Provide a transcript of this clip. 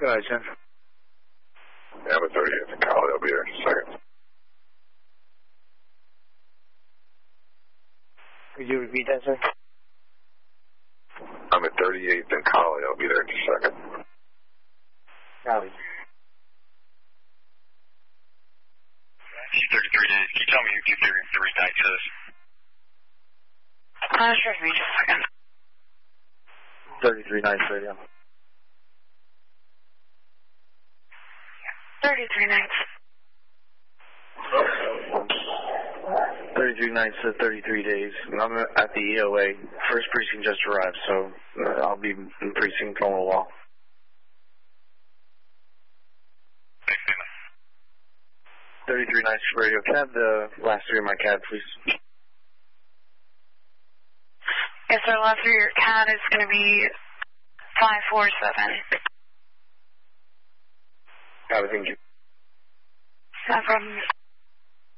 Go ahead, Jen. Yeah, I'm at 38th and Collie. I'll be there in a second. Could you repeat that, sir? I'm at 38th and Collie. I'll be there in a second. Copy. 33 days. Can you tell me who 233 nights is? Sure, give me just a second. 33 nights radio. 33 nights. 33 nights to 33 days. I'm at the EOA. First precinct just arrived, so I'll be in precinct for a little while. 33 nights radio. Can I have the last three of my CAD, please? Yes, sir. Last three of your CAD is going to be 547. Copy, thank you. No problem.